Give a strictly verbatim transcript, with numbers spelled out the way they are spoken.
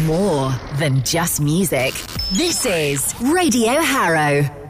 more than just music. This is Radio Harrow.